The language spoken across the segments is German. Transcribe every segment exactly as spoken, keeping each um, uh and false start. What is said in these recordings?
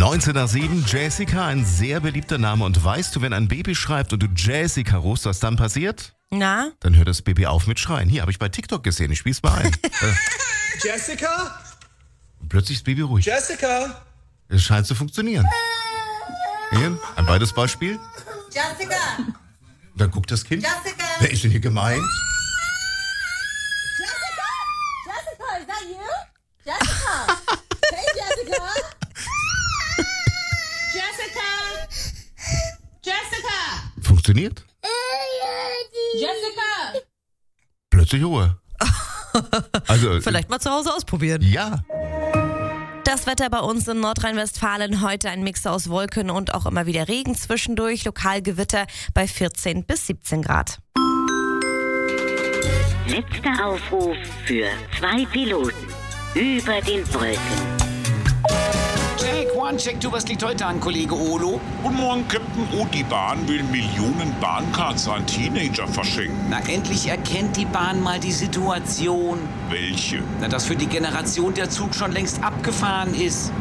neunzehn nach sieben, Jessica, ein sehr beliebter Name. Und weißt du, wenn ein Baby schreibt und du Jessica rufst, was dann passiert? Na? Dann hört das Baby auf mit Schreien. Hier, habe ich bei TikTok gesehen, ich spiel's mal ein. äh, Jessica? und plötzlich ist das Baby ruhig. Jessica? Es scheint zu funktionieren. Hier, ein zweites Beispiel. Jessica! Dann guckt das Kind. Jessica! Wer ist denn hier gemeint? Jessica? Jessica, is that you? Jessica! Hey, Jessica! Jessica! Jessica! Funktioniert. Jessica! Plötzlich Ruhe. Also, Vielleicht mal zu Hause ausprobieren. ja. Das Wetter bei uns in Nordrhein-Westfalen heute ein Mix aus Wolken und auch immer wieder Regen zwischendurch. Lokalgewitter bei vierzehn bis siebzehn Grad. Letzter Aufruf für zwei Piloten über den Wolken. Check, one, check, du, was liegt heute an, Kollege Olo? Guten Morgen, Captain. Oh, die Bahn will Millionen Bahncards an Teenager verschenken. Na, endlich erkennt die Bahn mal die Situation. Welche? Na, dass für die Generation der Zug schon längst abgefahren ist.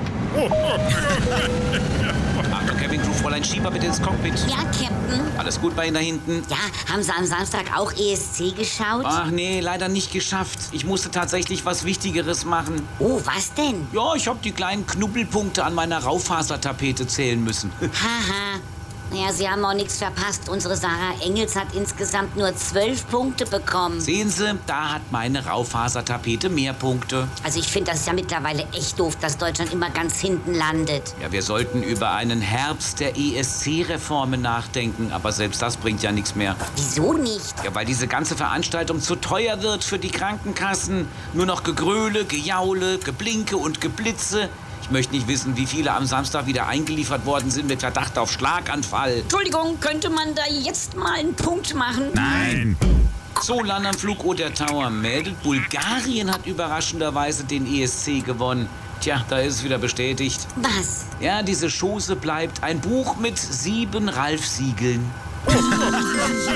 Achtung, Cabin Crew, Fräulein Schieber, bitte ins Cockpit. Ja, Captain. Alles gut bei Ihnen da hinten? Ja, haben Sie am Samstag auch E S C geschaut? Ach nee, leider nicht geschafft. Ich musste tatsächlich was Wichtigeres machen. Oh, was denn? Ja, ich habe die kleinen Knubbelpunkte an meiner Raufasertapete zählen müssen. Haha. Naja, Sie haben auch nichts verpasst. Unsere Sarah Engels hat insgesamt nur zwölf Punkte bekommen. Sehen Sie, da hat meine Raufasertapete mehr Punkte. Also ich finde, das ist ja mittlerweile echt doof, dass Deutschland immer ganz hinten landet. Ja, wir sollten über einen Herbst der E S C-Reformen nachdenken, aber selbst das bringt ja nichts mehr. Wieso nicht? Ja, weil diese ganze Veranstaltung zu teuer wird für die Krankenkassen. Nur noch Gegröle, Gejaule, Geblinke und Geblitze. Ich möchte nicht wissen, wie viele am Samstag wieder eingeliefert worden sind mit Verdacht auf Schlaganfall. Entschuldigung, könnte man da jetzt mal einen Punkt machen? Nein. Zolan am Flug Oder Tower meldet, Bulgarien hat überraschenderweise den E S C gewonnen. Tja, da ist es wieder bestätigt. Was? Ja, diese Chose bleibt ein Buch mit sieben Ralf-Siegeln.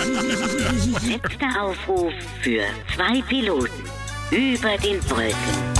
Letzter Aufruf für zwei Piloten über den Wolken.